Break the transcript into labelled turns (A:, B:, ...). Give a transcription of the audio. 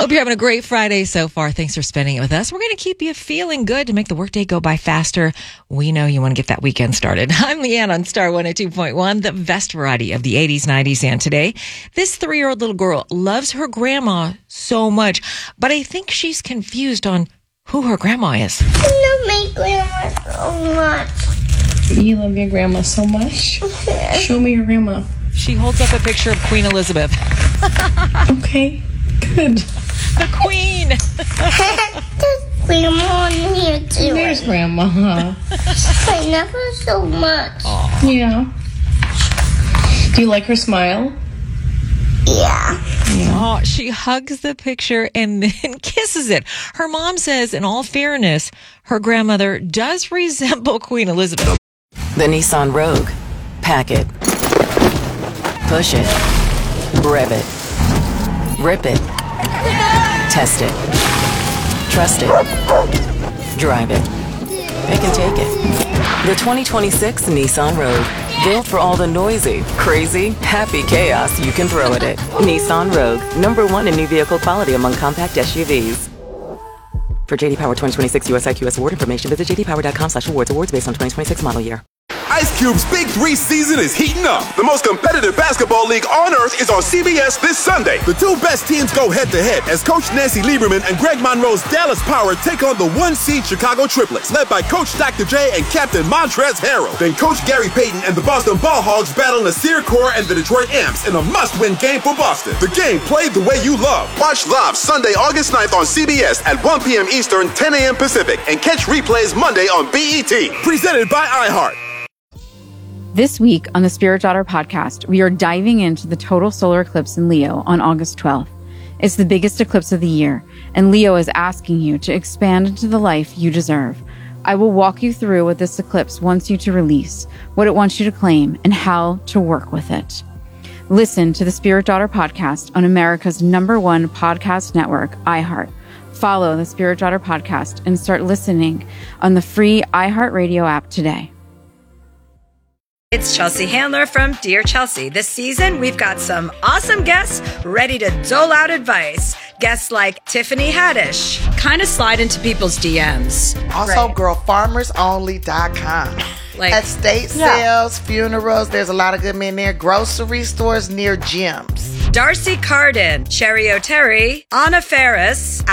A: Hope you're having a great Friday so far. Thanks for spending it with us. We're going to keep you feeling good to make the workday go by faster. We know you want to get that weekend started. I'm Leanne on Star 102.1, the best variety of the 80s, 90s, and today. This 3-year-old little girl loves her grandma so much, but I think she's confused on who her grandma is.
B: I love my grandma so much.
C: You love your grandma so much? Show me your grandma.
A: She holds up a picture of Queen Elizabeth.
C: Okay, good.
A: The Queen.
B: There's grandma in here too.
C: There's grandma.
B: I love her so much.
C: Yeah. Do you like her smile?
B: Yeah.
A: Oh, she hugs the picture and then kisses it. Her mom says, in all fairness, her grandmother does resemble Queen Elizabeth.
D: The Nissan Rogue. Pack it. Push it. Rev it. Rip it. Test it. Trust it. Drive it. It can take it. The 2026 Nissan Rogue. Built for all the noisy, crazy, happy chaos you can throw at it. Nissan Rogue. #1 in new vehicle quality among compact SUVs. For JD Power 2026 US IQS award information, visit jdpower.com/awards. Awards based on 2026 model year.
E: Ice Cube's Big 3 season is heating up. The most competitive basketball league on earth is on CBS this Sunday. The two best teams go head-to-head as Coach Nancy Lieberman and Greg Monroe's Dallas Power take on the 1-seed Chicago Triplets, led by Coach Dr. J and Captain Montrezl Harrell. Then Coach Gary Payton and the Boston Ball Hogs battle Nasir Kaur and the Detroit Amps in a must-win game for Boston. The game played the way you love. Watch live Sunday, August 9th on CBS at 1 p.m. Eastern, 10 a.m. Pacific, and catch replays Monday on BET. Presented by iHeart.
F: This week on the Spirit Daughter podcast, we are diving into the total solar eclipse in Leo on August 12th. It's the biggest eclipse of the year, and Leo is asking you to expand into the life you deserve. I will walk you through what this eclipse wants you to release, what it wants you to claim, and how to work with it. Listen to the Spirit Daughter podcast on America's #1 podcast network, iHeart. Follow the Spirit Daughter podcast and start listening on the free iHeartRadio app today.
G: It's Chelsea Handler from Dear Chelsea. This season, we've got some awesome guests ready to dole out advice. Guests like Tiffany Haddish. Kind of slide into people's DMs.
H: Also, girlfarmersonly.com. Estate sales, funerals, there's a lot of good men there. Grocery stores near gyms.
G: Darcy Carden, Cherry O'Terry, Anna Ferris,